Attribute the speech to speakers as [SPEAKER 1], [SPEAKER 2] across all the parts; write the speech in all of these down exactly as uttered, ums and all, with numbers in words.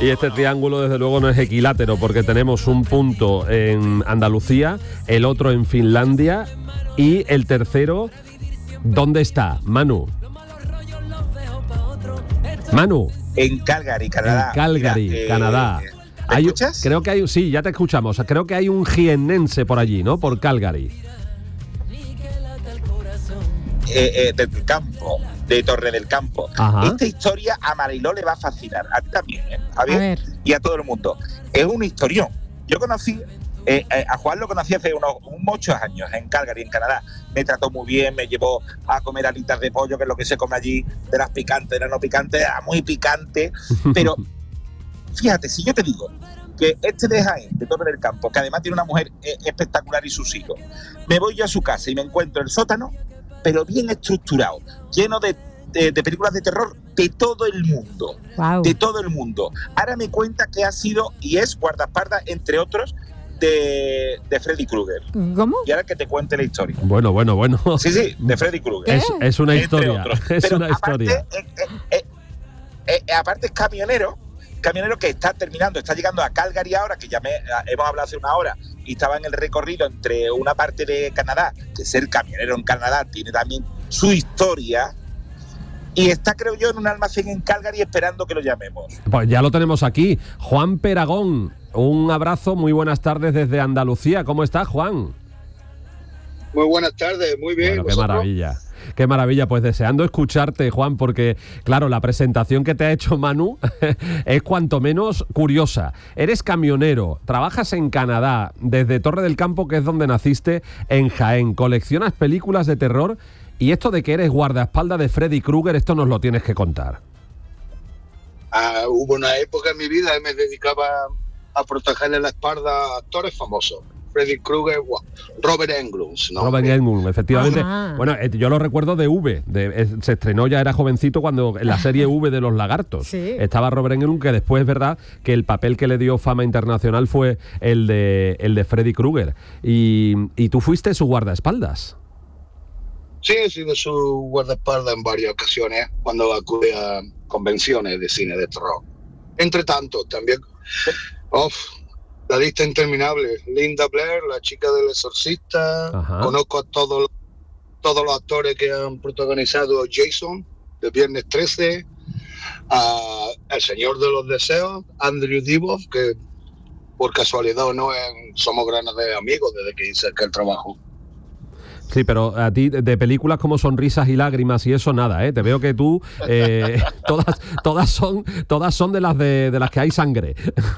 [SPEAKER 1] Y este triángulo desde luego no es equilátero porque tenemos un punto en Andalucía, el otro en Finlandia y el tercero, ¿dónde está? Manu. Manu.
[SPEAKER 2] En Calgary, Canadá.
[SPEAKER 1] En Calgary,
[SPEAKER 2] Mira, eh,
[SPEAKER 1] Canadá.
[SPEAKER 2] ¿Me
[SPEAKER 1] hay,
[SPEAKER 2] escuchas?
[SPEAKER 1] Creo que hay, sí, ya te escuchamos. Creo que hay un jiennense por allí, ¿no? Por Calgary.
[SPEAKER 2] Eh, eh, del campo, de Torre del Campo.
[SPEAKER 1] Ajá.
[SPEAKER 2] Esta historia a Mariló le va a fascinar, a ti también, ¿eh? Javier,
[SPEAKER 3] A ver.
[SPEAKER 2] y a todo el mundo. Es un historión. Yo conocí, eh, eh, a Juan lo conocí hace unos muchos años en Calgary, en Canadá. Me trató muy bien, me llevó a comer alitas de pollo, que es lo que se come allí, de las picantes, de las no picantes, era muy picante. Pero fíjate, si yo te digo que este de Jaén, de Torre del Campo, que además tiene una mujer eh, espectacular y sus hijos, me voy yo a su casa y me encuentro el sótano, pero bien estructurado, lleno de, de, de películas de terror de todo el mundo,
[SPEAKER 3] Wow.
[SPEAKER 2] de todo el mundo. Ahora me cuenta que ha sido y es guardaespaldas, entre otros, de, de Freddy Krueger.
[SPEAKER 3] ¿Cómo?
[SPEAKER 2] Y ahora que te cuente la historia.
[SPEAKER 1] Bueno, bueno, bueno.
[SPEAKER 2] Sí, sí, de Freddy Krueger.
[SPEAKER 1] Es, es una
[SPEAKER 2] Entre
[SPEAKER 1] historia.
[SPEAKER 2] otros.
[SPEAKER 1] Es
[SPEAKER 2] Pero
[SPEAKER 1] una
[SPEAKER 2] aparte,
[SPEAKER 1] historia.
[SPEAKER 2] eh, eh, eh, eh, eh, aparte es camionero, camionero que está terminando, está llegando a Calgary ahora, que ya me, hemos hablado hace una hora, y estaba en el recorrido entre una parte de Canadá, que ser camionero en Canadá tiene también su historia, y está, creo yo, en un almacén en Calgary esperando que lo llamemos.
[SPEAKER 1] Pues ya lo tenemos aquí. Juan Peragón, un abrazo, muy buenas tardes desde Andalucía. ¿Cómo estás, Juan?
[SPEAKER 4] Muy buenas tardes, muy bien.
[SPEAKER 1] Bueno, qué
[SPEAKER 4] ¿vosotros?
[SPEAKER 1] maravilla. Qué maravilla, pues deseando escucharte, Juan, porque, claro, la presentación que te ha hecho Manu es cuanto menos curiosa. Eres camionero, trabajas en Canadá, desde Torre del Campo, que es donde naciste, en Jaén, coleccionas películas de terror, y esto de que eres guardaespaldas de Freddy Krueger, esto nos lo tienes que contar.
[SPEAKER 4] Ah, hubo una época en mi vida que me dedicaba a protegerle la espalda a actores famosos. Freddy Krueger, wow, Robert Englund, ¿no?
[SPEAKER 1] Robert Englund, efectivamente.
[SPEAKER 3] Ajá.
[SPEAKER 1] Bueno, eh, yo lo recuerdo de V. De, eh, se estrenó, ya era jovencito, cuando en la serie V de los lagartos.
[SPEAKER 3] Sí.
[SPEAKER 1] Estaba Robert Englund, que después es verdad que el papel que le dio fama internacional fue el de, el de Freddy Krueger. Y, y tú fuiste su guardaespaldas.
[SPEAKER 4] Sí, he sido su guardaespaldas en varias ocasiones cuando acude a convenciones de cine de terror. Entre tanto, también... Uf, la lista interminable. Linda Blair, la chica del exorcista.
[SPEAKER 1] Ajá.
[SPEAKER 4] Conozco a todos, todos los actores que han protagonizado Jason, de Viernes trece. A El Señor de los Deseos, Andrew Divoff, que por casualidad o no somos grandes amigos desde que hice aquel trabajo.
[SPEAKER 1] Sí, pero a ti de películas como Sonrisas y Lágrimas y eso nada, ¿eh? Te veo que tú eh, todas todas son todas son de las de, de las que hay sangre.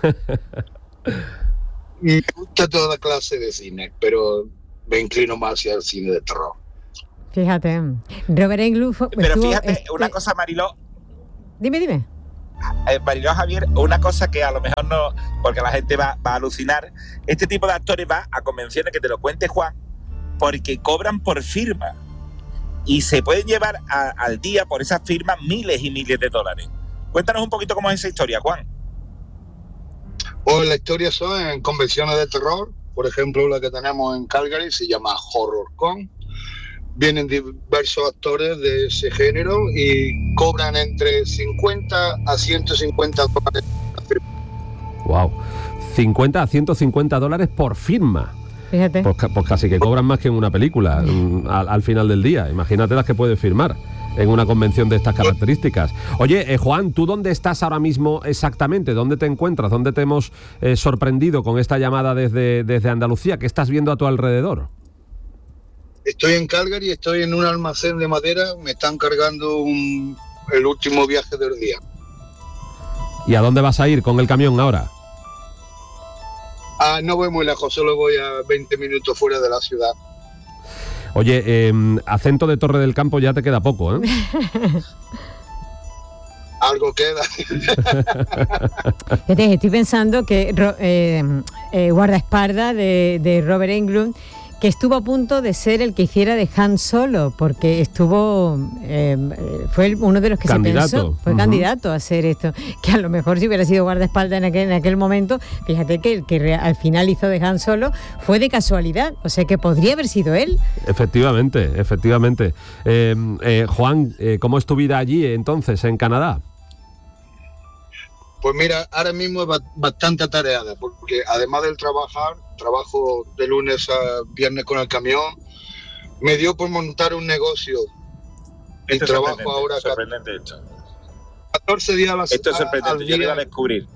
[SPEAKER 4] Me gusta toda clase de cine, pero me inclino más hacia el cine de terror.
[SPEAKER 3] Fíjate. Robert Englund fue-
[SPEAKER 2] Pero
[SPEAKER 3] estuvo,
[SPEAKER 2] fíjate,
[SPEAKER 3] este-
[SPEAKER 2] una cosa, Mariló,
[SPEAKER 3] Dime, dime.
[SPEAKER 2] eh, Mariló Javier, una cosa que a lo mejor no, porque la gente va, va a alucinar, este tipo de actores va a convenciones, que te lo cuente Juan, porque cobran por firma y se pueden llevar a, al día por esas firmas miles y miles de dólares. Cuéntanos un poquito cómo es esa historia, Juan.
[SPEAKER 4] Pues la historia son en convenciones de terror, por ejemplo la que tenemos en Calgary se llama HorrorCon. Vienen diversos actores de ese género y cobran entre cincuenta a ciento cincuenta dólares.
[SPEAKER 1] Wow. cincuenta a ciento cincuenta dólares por firma.
[SPEAKER 3] Fíjate.
[SPEAKER 1] Pues, ca- pues casi que cobran más que en una película mm, al, al final del día. Imagínate las que puedes firmar en una convención de estas características. Oye, eh, Juan, ¿tú dónde estás ahora mismo exactamente? ¿Dónde te encuentras? ¿Dónde te hemos eh, sorprendido con esta llamada desde, desde Andalucía? ¿Qué estás viendo a tu alrededor?
[SPEAKER 4] Estoy en Calgary, estoy en un almacén de madera, me están cargando un, el último viaje del día.
[SPEAKER 1] ¿Y a dónde vas a ir con el camión ahora?
[SPEAKER 4] Ah, no voy muy lejos, solo voy a veinte minutos fuera de la ciudad.
[SPEAKER 1] Oye, eh, acento de Torre del Campo ya te queda poco, ¿eh?
[SPEAKER 4] Algo queda.
[SPEAKER 3] Fíjate, estoy pensando que ro- eh, eh, guardaespaldas de, de Robert Englund, que estuvo a punto de ser el que hiciera de Han Solo, porque estuvo eh, fue el- uno de los que
[SPEAKER 1] Candidato.
[SPEAKER 3] se pensó, fue
[SPEAKER 1] Ujú.
[SPEAKER 3] candidato a hacer esto, que a lo mejor si hubiera sido guardaespaldas en aquel, en aquel momento, fíjate que el que re- al final hizo de Han Solo fue de casualidad, o sea que podría haber sido él.
[SPEAKER 1] Efectivamente, efectivamente. Eh, eh, Juan, eh, ¿cómo es tu vida allí entonces, en Canadá?
[SPEAKER 4] Pues mira, ahora mismo es bastante atareada, porque además del trabajar, trabajo de lunes a viernes con el camión, me dio por montar un negocio. Y
[SPEAKER 2] Esto
[SPEAKER 4] trabajo
[SPEAKER 2] sorprendente,
[SPEAKER 4] ahora
[SPEAKER 2] sorprendente esto.
[SPEAKER 4] catorce días a la
[SPEAKER 2] Esto es sorprendente,
[SPEAKER 4] al
[SPEAKER 2] yo lo
[SPEAKER 4] día.
[SPEAKER 2] iba a descubrir.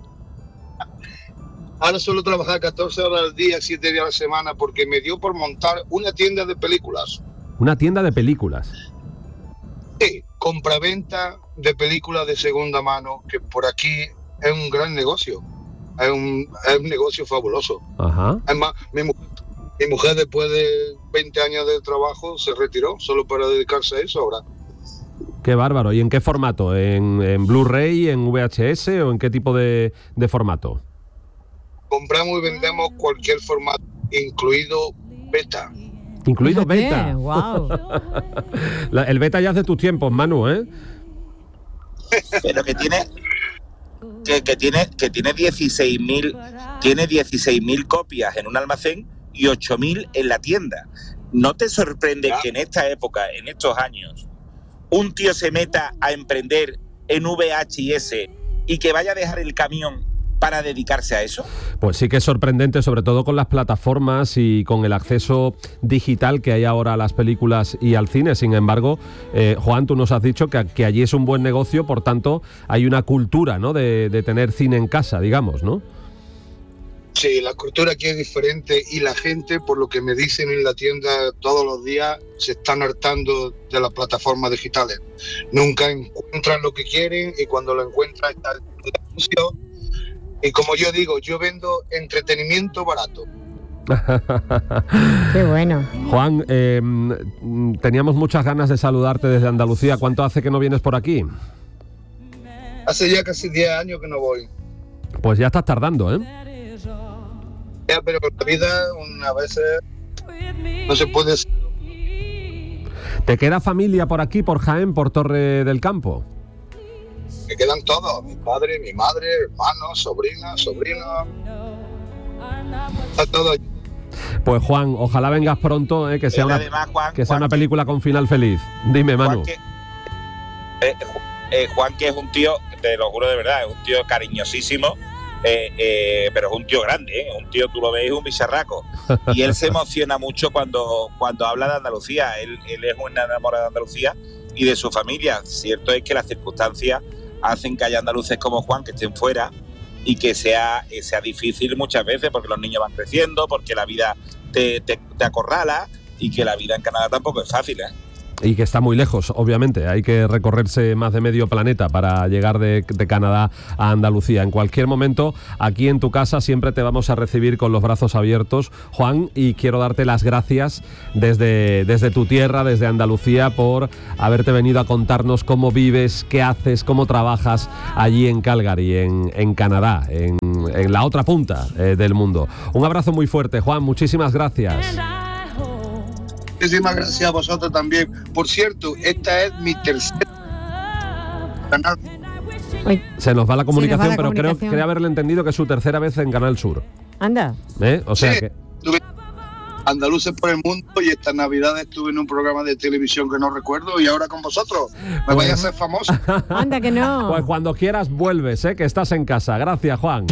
[SPEAKER 4] Ahora suelo trabajar catorce horas al día, siete días a la semana, porque me dio por montar una tienda de películas.
[SPEAKER 1] Una tienda de películas.
[SPEAKER 4] Sí, compraventa de películas de segunda mano, que por aquí es un gran negocio. Es un, es un negocio fabuloso.
[SPEAKER 1] Ajá.
[SPEAKER 4] Además, mi, mu- mi mujer después de veinte años de trabajo se retiró solo para dedicarse a eso ahora.
[SPEAKER 1] Qué bárbaro. ¿Y en qué formato? ¿En, en Blu-ray, en V H S o en qué tipo de, de formato?
[SPEAKER 4] Compramos y vendemos cualquier formato, incluido beta.
[SPEAKER 1] Incluido
[SPEAKER 3] Fíjate,
[SPEAKER 1] beta.
[SPEAKER 3] guau.
[SPEAKER 1] La- el beta ya es de tus tiempos, Manu, ¿eh?
[SPEAKER 2] Pero que tiene que, que tiene que tiene dieciséis mil tiene dieciséis mil copias en un almacén y ocho mil en la tienda. ¿No te sorprende que en esta época, en estos años, un tío se meta a emprender en V H S y que vaya a dejar el camión para dedicarse a eso?
[SPEAKER 1] Pues sí que es sorprendente, sobre todo con las plataformas y con el acceso digital que hay ahora a las películas y al cine. Sin embargo, eh, Juan, tú nos has dicho que, que allí es un buen negocio, por tanto, hay una cultura, ¿no?, de, de tener cine en casa, digamos, ¿no?
[SPEAKER 4] Sí, la cultura aquí es diferente y la gente, por lo que me dicen en la tienda todos los días, se están hartando de las plataformas digitales. Nunca encuentran lo que quieren y cuando lo encuentran está el anuncio. Y como yo digo, yo vendo entretenimiento barato.
[SPEAKER 3] Qué bueno.
[SPEAKER 1] Juan, eh, mm, teníamos muchas ganas de saludarte desde Andalucía. ¿Cuánto hace que no vienes por aquí?
[SPEAKER 4] Hace ya casi diez años que no voy.
[SPEAKER 1] Pues ya estás tardando, ¿eh?
[SPEAKER 4] Ya, pero la vida, una vez no se puede.
[SPEAKER 1] ¿Te queda familia por aquí, por Jaén, por Torre del Campo?
[SPEAKER 4] Me quedan todos: mi padre, mi madre, hermanos, sobrinas, sobrinos. Está todo.
[SPEAKER 1] Pues Juan, ojalá vengas pronto, ¿eh? que sea, una,
[SPEAKER 2] Además, Juan,
[SPEAKER 1] que sea
[SPEAKER 2] Juan,
[SPEAKER 1] una película con final feliz. Dime, Manu.
[SPEAKER 2] Juan que, eh, eh, Juan, que es un tío, te lo juro de verdad, es un tío cariñosísimo, eh, eh, pero es un tío grande, ¿eh? Un tío, tú lo ves, un bicharraco. Y él se emociona mucho cuando, cuando habla de Andalucía. Él, él es un enamorado de Andalucía y de su familia. Cierto es que las circunstancias hacen que haya andaluces como Juan que estén fuera y que sea, eh, sea difícil muchas veces porque los niños van creciendo, porque la vida te, te, te acorrala y que la vida en Canadá tampoco es fácil, ¿eh?
[SPEAKER 1] Y que está muy lejos, obviamente. Hay que recorrerse más de medio planeta para llegar de, de Canadá a Andalucía. En cualquier momento, aquí en tu casa siempre te vamos a recibir con los brazos abiertos, Juan, y quiero darte las gracias desde, desde tu tierra, desde Andalucía, por haberte venido a contarnos cómo vives, qué haces, cómo trabajas allí en Calgary, en, en Canadá, en, en la otra punta eh, del mundo. Un abrazo muy fuerte, Juan. Muchísimas gracias.
[SPEAKER 4] Muchísimas gracias a vosotros también. Por cierto, esta es mi tercera canal.
[SPEAKER 3] Uy,
[SPEAKER 1] Se nos va la comunicación,
[SPEAKER 3] la
[SPEAKER 1] pero
[SPEAKER 3] comunicación.
[SPEAKER 1] creo, creo haberle entendido que es su tercera vez en Canal Sur.
[SPEAKER 3] anda.
[SPEAKER 1] ¿Eh? O sea
[SPEAKER 4] Sí,
[SPEAKER 1] que...
[SPEAKER 4] estuve Andaluces por el mundo y esta Navidad estuve en un programa de televisión que no recuerdo y ahora con vosotros. Me vais a hacer famoso.
[SPEAKER 3] Anda que no.
[SPEAKER 1] Pues cuando quieras vuelves, ¿eh? Que estás en casa. Gracias, Juan.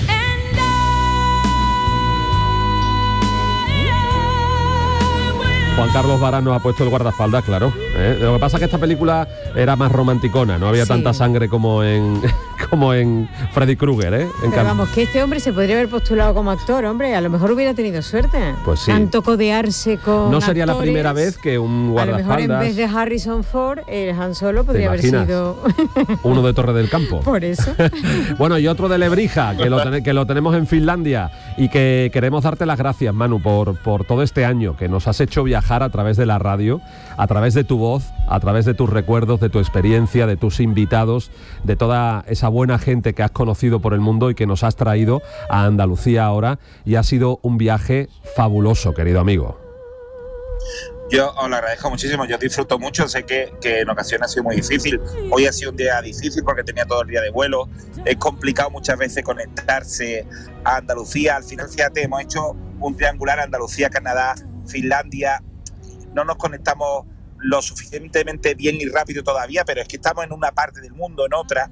[SPEAKER 1] Juan Carlos Vara nos ha puesto el guardaespaldas, claro. ¿eh? Lo que pasa es que esta película era más romanticona, no había
[SPEAKER 3] Sí.
[SPEAKER 1] tanta sangre como en como en Freddy Krueger, ¿eh? En
[SPEAKER 3] Pero
[SPEAKER 1] Can-
[SPEAKER 3] vamos, que este hombre se podría haber postulado como actor, hombre. A lo mejor hubiera tenido suerte.
[SPEAKER 1] Pues sí.
[SPEAKER 3] Tanto codearse con
[SPEAKER 1] No sería la
[SPEAKER 3] actores.
[SPEAKER 1] primera vez que un
[SPEAKER 3] A lo mejor en
[SPEAKER 1] guardaespaldas,
[SPEAKER 3] vez de Harrison Ford, el Han Solo podría haber
[SPEAKER 1] imaginas?
[SPEAKER 3] sido...
[SPEAKER 1] uno de Torre del Campo.
[SPEAKER 3] Por eso.
[SPEAKER 1] Bueno, y otro de Lebrija, que lo, ten- que lo tenemos en Finlandia y que queremos darte las gracias, Manu, por, por todo este año que nos has hecho viajar a través de la radio, a través de tu voz, a través de tus recuerdos, de tu experiencia, de tus invitados, de toda esa buena gente que has conocido por el mundo y que nos has traído a Andalucía ahora, y ha sido un viaje fabuloso, querido amigo.
[SPEAKER 2] Yo os lo agradezco muchísimo, yo disfruto mucho, sé que, que en ocasiones ha sido muy difícil, hoy ha sido un día difícil porque tenía todo el día de vuelo, es complicado muchas veces conectarse a Andalucía, al final fíjate, hemos hecho un triangular Andalucía, Canadá, Finlandia, no nos conectamos lo suficientemente bien ni rápido todavía, pero es que estamos en una parte del mundo, en otra,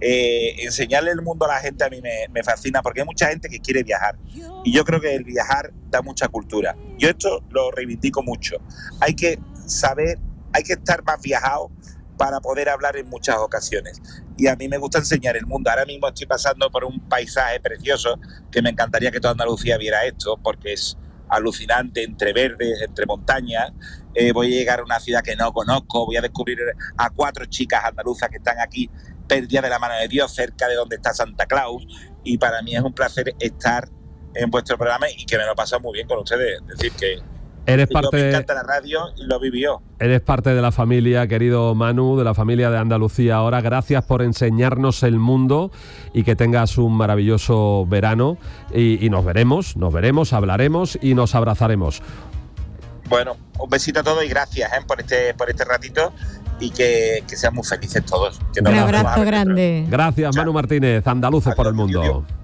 [SPEAKER 2] Eh, enseñarle el mundo a la gente a mí me, me fascina, porque hay mucha gente que quiere viajar y yo creo que el viajar da mucha cultura. Yo esto lo reivindico mucho. Hay que saber, hay que estar más viajado para poder hablar en muchas ocasiones, y a mí me gusta enseñar el mundo. Ahora mismo estoy pasando por un paisaje precioso que me encantaría que toda Andalucía viera esto, porque es alucinante, entre verdes, entre montañas. Eh, voy a llegar a una ciudad que no conozco, voy a descubrir a cuatro chicas andaluzas que están aquí perdidas de la mano de Dios, cerca de donde está Santa Claus, y para mí es un placer estar en vuestro programa y que me lo paso muy bien con ustedes. Es decir, que
[SPEAKER 1] Eres
[SPEAKER 2] yo
[SPEAKER 1] parte,
[SPEAKER 2] me encanta la radio y lo vivió.
[SPEAKER 1] Eres parte de la familia, querido Manu, de la familia de Andalucía ahora. Gracias por enseñarnos el mundo y que tengas un maravilloso verano. Y, y nos veremos, nos veremos, hablaremos y nos abrazaremos.
[SPEAKER 2] Bueno, un besito a todos y gracias, ¿eh? por este por este ratito, y que, que sean muy felices todos. Que
[SPEAKER 3] un abrazo grande.
[SPEAKER 1] Gracias, Manu Martínez, Andaluces por el mundo.